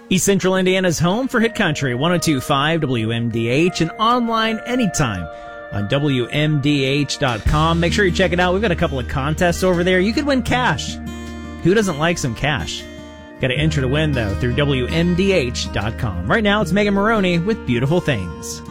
East Central Indiana's home for Hit Country, 102.5 WMDH, and online anytime on WMDH.com. Make sure you check it out. We've got a couple of contests over there. You could win cash. Who doesn't like some cash? Got to enter to win, though, through WMDH.com. Right now, it's Megan Maroney with Beautiful Things.